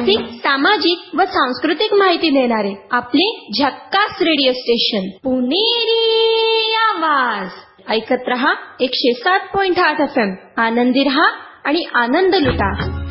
आर्थिक, सामाजिक व सांस्कृतिक माहिती देणारे आपले झक्कास रेडिओ स्टेशन पुणेरी आवाज. ऐकत रहा 107.8 FM. आनंदी रहा आणि आनंद लुटा.